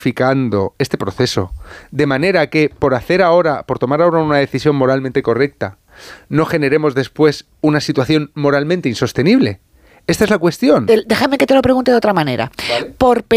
este proceso, de manera que por tomar ahora una decisión moralmente correcta, no generemos después una situación moralmente insostenible. Esta es la cuestión. Déjame que te lo pregunte de otra manera. ¿Vale? Por